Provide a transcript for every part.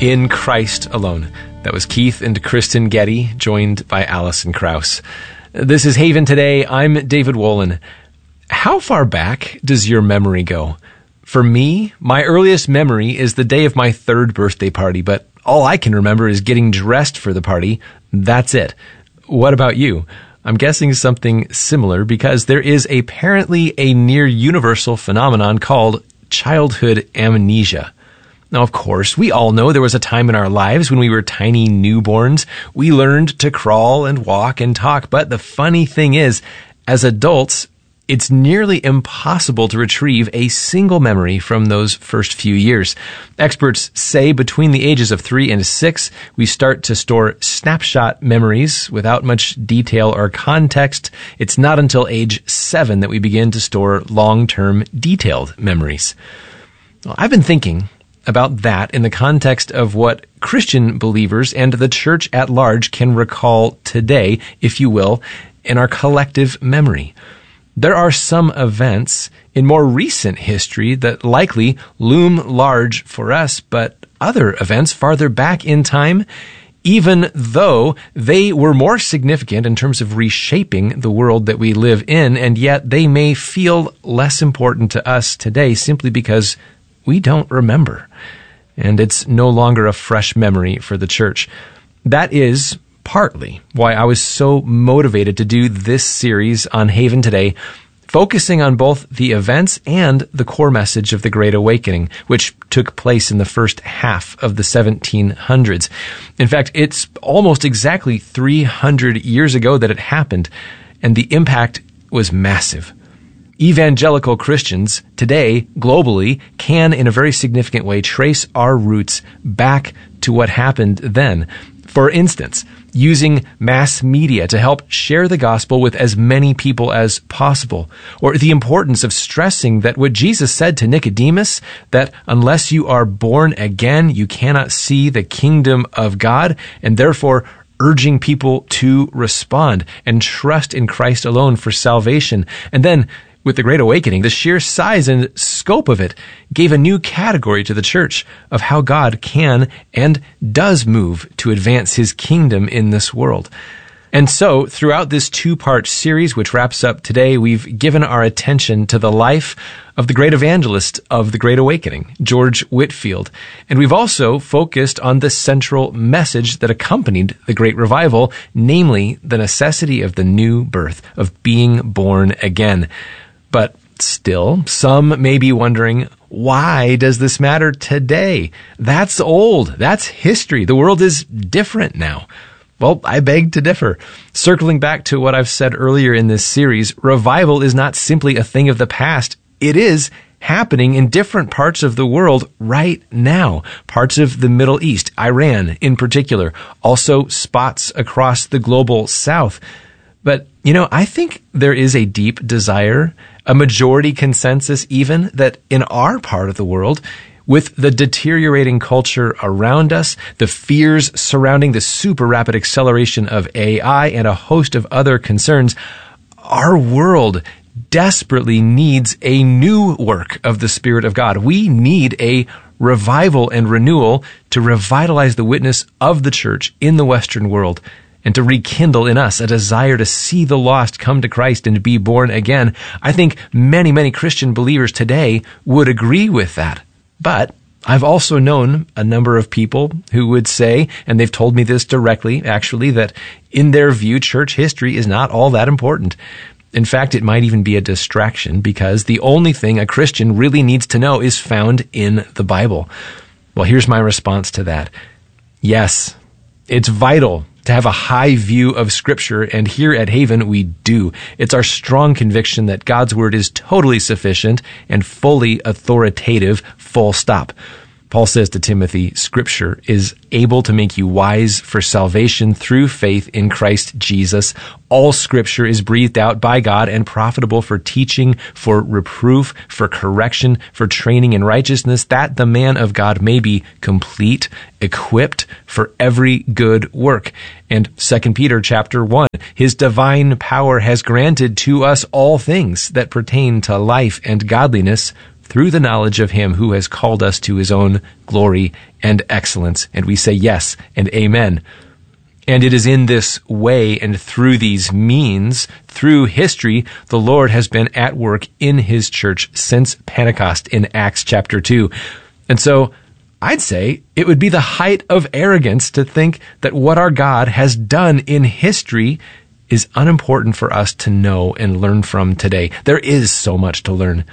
In Christ Alone. That was Keith and Kristen Getty, joined by Alison Krauss. This is Haven Today. I'm David Wolin. How far back does your memory go? For me, my earliest memory is the day of my 3rd birthday party, but all I can remember is getting dressed for the party. That's it. What about you? I'm guessing something similar because there is apparently a near universal phenomenon called childhood amnesia. Now, of course, we all know there was a time in our lives when we were tiny newborns. We learned to crawl and walk and talk, but the funny thing is, as adults, it's nearly impossible to retrieve a single memory from those first few years. Experts say between the ages of 3 and 6, we start to store snapshot memories without much detail or context. It's not until age 7 that we begin to store long-term detailed memories. Well, I've been thinking about that in the context of what Christian believers and the church at large can recall today, if you will, in our collective memory. There are some events in more recent history that likely loom large for us, but other events farther back in time, even though they were more significant in terms of reshaping the world that we live in, and yet they may feel less important to us today simply because we don't remember, and it's no longer a fresh memory for the church. That is partly why I was so motivated to do this series on Haven Today, focusing on both the events and the core message of the Great Awakening, which took place in the first half of the 1700s. In fact, it's almost exactly 300 years ago that it happened, and the impact was massive. Evangelical Christians today, globally, can in a very significant way trace our roots back to what happened then. For instance, using mass media to help share the gospel with as many people as possible, or the importance of stressing that what Jesus said to Nicodemus, that unless you are born again, you cannot see the kingdom of God, and therefore urging people to respond and trust in Christ alone for salvation. And then, with the Great Awakening, the sheer size and scope of it gave a new category to the church of how God can and does move to advance his kingdom in this world. And so, throughout this 2-part series, which wraps up today, we've given our attention to the life of the great evangelist of the Great Awakening, George Whitefield. And we've also focused on the central message that accompanied the Great Revival, namely the necessity of the new birth, of being born again. But still, some may be wondering, why does this matter today? That's old. That's history. The world is different now. Well, I beg to differ. Circling back to what I've said earlier in this series, revival is not simply a thing of the past. It is happening in different parts of the world right now. Parts of the Middle East, Iran in particular, also spots across the global south. But, I think there is a deep desire, a majority consensus even, that in our part of the world, with the deteriorating culture around us, the fears surrounding the super rapid acceleration of AI, and a host of other concerns, our world desperately needs a new work of the Spirit of God. We need a revival and renewal to revitalize the witness of the church in the Western world, and to rekindle in us a desire to see the lost come to Christ and be born again. I think many, many Christian believers today would agree with that. But I've also known a number of people who would say, and they've told me this directly, actually, that in their view, church history is not all that important. In fact, it might even be a distraction because the only thing a Christian really needs to know is found in the Bible. Well, here's my response to that. Yes, it's vital to have a high view of Scripture, and here at Haven we do. It's our strong conviction that God's Word is totally sufficient and fully authoritative, full stop. Paul says to Timothy, Scripture is able to make you wise for salvation through faith in Christ Jesus. All Scripture is breathed out by God and profitable for teaching, for reproof, for correction, for training in righteousness, that the man of God may be complete, equipped for every good work. And 2 Peter chapter 1, His divine power has granted to us all things that pertain to life and godliness through the knowledge of him who has called us to his own glory and excellence. And we say yes and amen. And it is in this way and through these means, through history, the Lord has been at work in his church since Pentecost in Acts chapter 2. And so I'd say it would be the height of arrogance to think that what our God has done in history is unimportant for us to know and learn from today. There is so much to learn.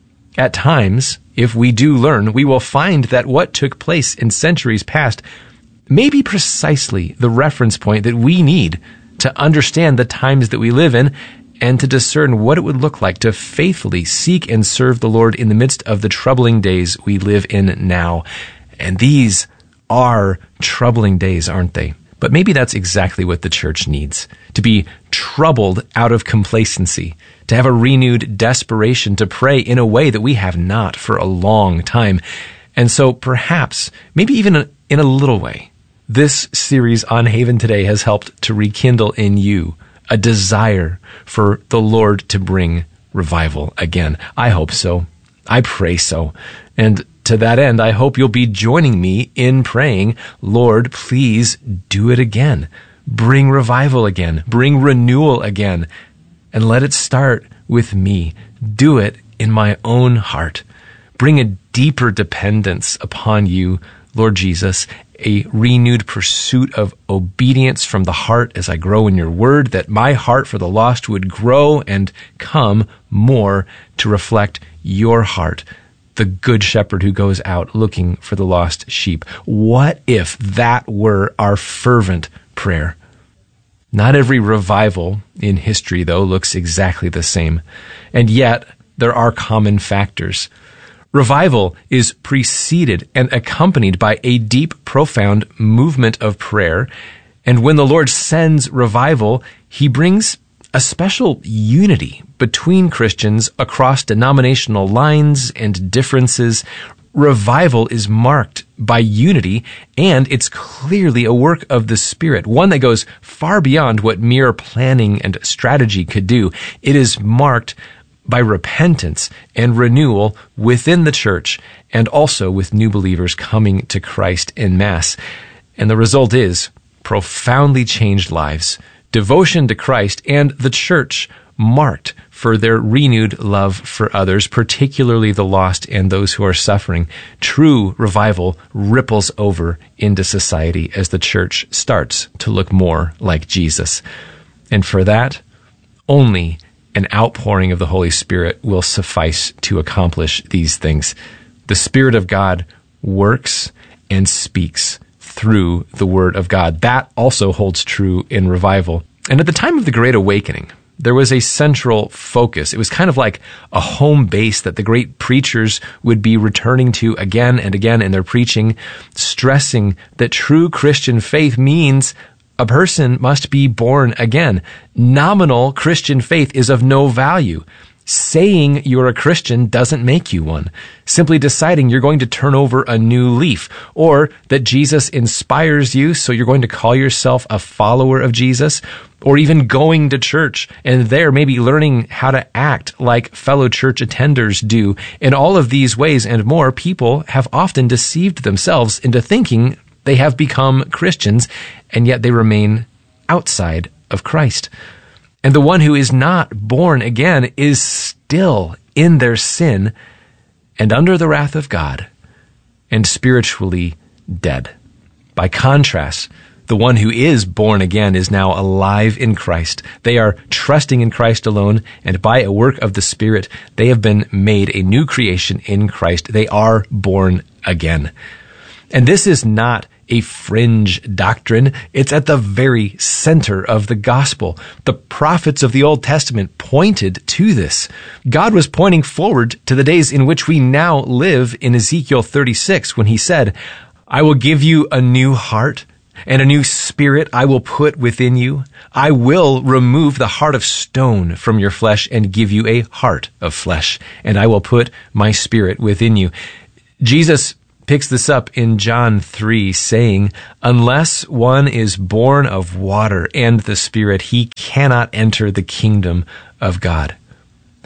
At times, if we do learn, we will find that what took place in centuries past may be precisely the reference point that we need to understand the times that we live in and to discern what it would look like to faithfully seek and serve the Lord in the midst of the troubling days we live in now. And these are troubling days, aren't they? But maybe that's exactly what the church needs, to be troubled out of complacency, to have a renewed desperation to pray in a way that we have not for a long time. And so perhaps, maybe even in a little way, this series on Haven Today has helped to rekindle in you a desire for the Lord to bring revival again. I hope so. I pray so. And to that end, I hope you'll be joining me in praying, Lord, please do it again. Bring revival again. Bring renewal again. And let it start with me. Do it in my own heart. Bring a deeper dependence upon you, Lord Jesus, a renewed pursuit of obedience from the heart as I grow in your word, that my heart for the lost would grow and come more to reflect your heart, the good shepherd who goes out looking for the lost sheep. What if that were our fervent prayer? Not every revival in history, though, looks exactly the same. And yet, there are common factors. Revival is preceded and accompanied by a deep, profound movement of prayer. And when the Lord sends revival, he brings a special unity between Christians across denominational lines and differences. Revival is marked by unity, and it's clearly a work of the Spirit, one that goes far beyond what mere planning and strategy could do. It is marked by repentance and renewal within the church, and also with new believers coming to Christ en masse. And the result is profoundly changed lives, devotion to Christ, and the church marked for their renewed love for others, particularly the lost and those who are suffering. True revival ripples over into society as the church starts to look more like Jesus. And for that, only an outpouring of the Holy Spirit will suffice to accomplish these things. The Spirit of God works and speaks through the Word of God. That also holds true in revival. And at the time of the Great Awakening, there was a central focus. It was kind of like a home base that the great preachers would be returning to again and again in their preaching, stressing that true Christian faith means a person must be born again. Nominal Christian faith is of no value. Saying you're a Christian doesn't make you one. Simply deciding you're going to turn over a new leaf, or that Jesus inspires you, so you're going to call yourself a follower of Jesus, or even going to church and there maybe learning how to act like fellow church attenders do. In all of these ways and more, people have often deceived themselves into thinking they have become Christians, and yet they remain outside of Christ. And the one who is not born again is still in their sin and under the wrath of God and spiritually dead. By contrast, the one who is born again is now alive in Christ. They are trusting in Christ alone, and by a work of the Spirit, they have been made a new creation in Christ. They are born again. And this is not a fringe doctrine. It's at the very center of the gospel. The prophets of the Old Testament pointed to this. God was pointing forward to the days in which we now live in Ezekiel 36, when he said, I will give you a new heart, and a new spirit I will put within you. I will remove the heart of stone from your flesh and give you a heart of flesh, and I will put my spirit within you. Jesus picks this up in John 3, saying, unless one is born of water and the Spirit, he cannot enter the kingdom of God.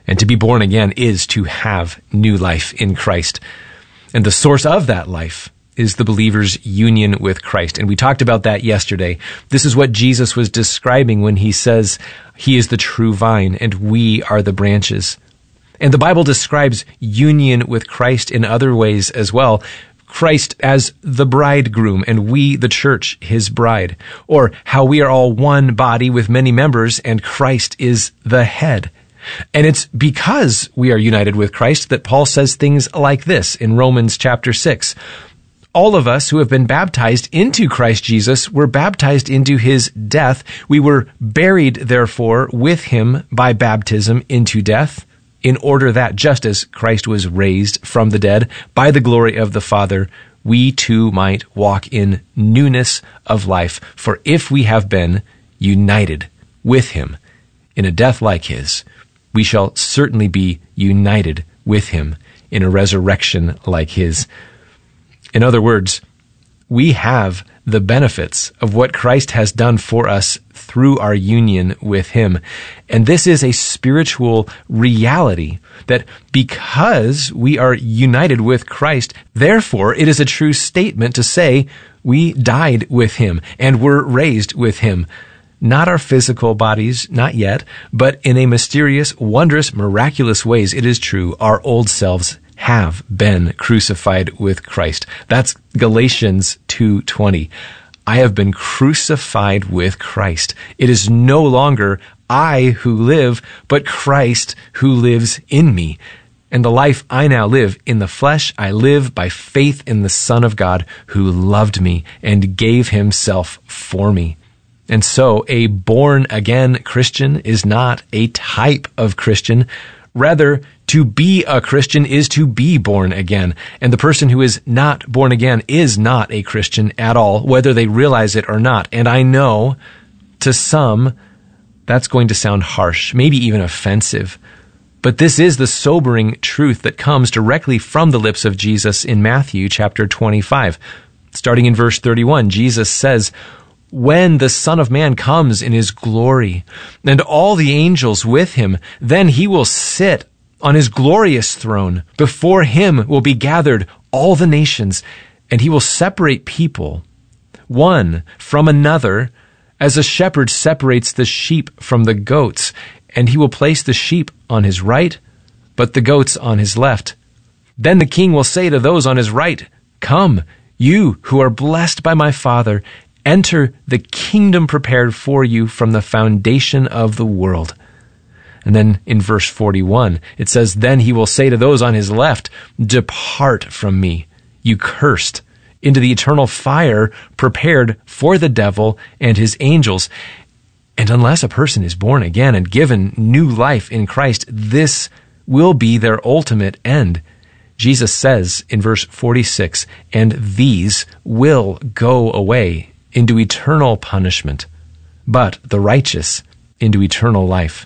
And to be born again is to have new life in Christ. And the source of that life is the believer's union with Christ. And we talked about that yesterday. This is what Jesus was describing when he says he is the true vine and we are the branches. And the Bible describes union with Christ in other ways as well. Christ as the bridegroom and we, the church, his bride. Or how we are all one body with many members and Christ is the head. And it's because we are united with Christ that Paul says things like this in Romans chapter 6. All of us who have been baptized into Christ Jesus were baptized into his death. We were buried, therefore, with him by baptism into death, in order that just as Christ was raised from the dead by the glory of the Father, we too might walk in newness of life. For if we have been united with him in a death like his, we shall certainly be united with him in a resurrection like his. In other words, we have the benefits of what Christ has done for us through our union with him. And this is a spiritual reality that because we are united with Christ, therefore it is a true statement to say we died with him and were raised with him. Not our physical bodies, not yet, but in a mysterious, wondrous, miraculous ways, it is true, our old selves have been crucified with Christ. That's Galatians 2:20. I have been crucified with Christ. It is no longer I who live, but Christ who lives in me. And the life I now live in the flesh, I live by faith in the Son of God who loved me and gave himself for me. And so a born-again Christian is not a type of Christian. Rather, to be a Christian is to be born again. And the person who is not born again is not a Christian at all, whether they realize it or not. And I know, to some, that's going to sound harsh, maybe even offensive. But this is the sobering truth that comes directly from the lips of Jesus in Matthew chapter 25. Starting in verse 31, Jesus says, "When the Son of Man comes in his glory, and all the angels with him, then he will sit on his glorious throne. Before him will be gathered all the nations, and he will separate people, one from another, as a shepherd separates the sheep from the goats. And he will place the sheep on his right, but the goats on his left. Then the king will say to those on his right, 'Come, you who are blessed by my Father, enter the kingdom prepared for you from the foundation of the world.'" And then in verse 41, it says, "Then he will say to those on his left, 'Depart from me, you cursed, into the eternal fire prepared for the devil and his angels.'" And unless a person is born again and given new life in Christ, this will be their ultimate end. Jesus says in verse 46, "And these will go away into eternal punishment, but the righteous into eternal life."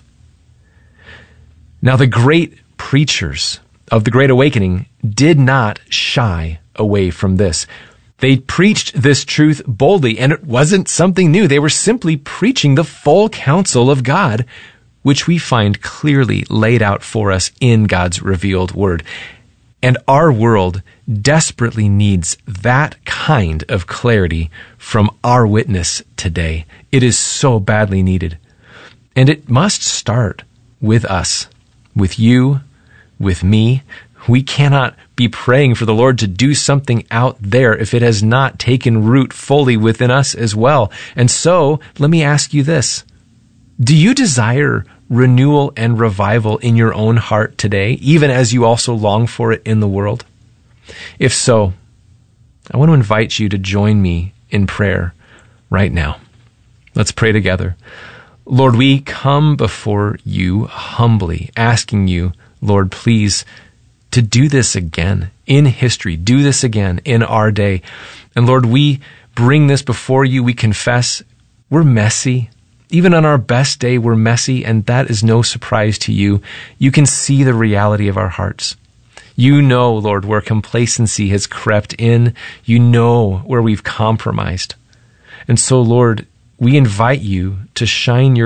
Now, the great preachers of the Great Awakening did not shy away from this. They preached this truth boldly, and it wasn't something new. They were simply preaching the full counsel of God, which we find clearly laid out for us in God's revealed word. And our world desperately needs that kind of clarity from our witness today. It is so badly needed. And it must start with us, with you, with me. We cannot be praying for the Lord to do something out there if it has not taken root fully within us as well. And so, let me ask you this. Do you desire renewal and revival in your own heart today, even as you also long for it in the world? If so, I want to invite you to join me in prayer right now. Let's pray together. Lord, we come before you humbly, asking you, Lord, please, to do this again in history, do this again in our day. And Lord, we bring this before you. We confess we're messy. Even on our best day, we're messy, and that is no surprise to you. You can see the reality of our hearts. You know, Lord, where complacency has crept in. You know where we've compromised. And so, Lord, we invite you to shine your